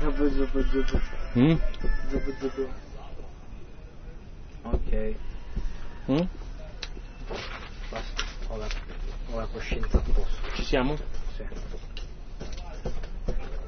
Ok. Basta, ho la coscienza a posto. Ci siamo? Sì.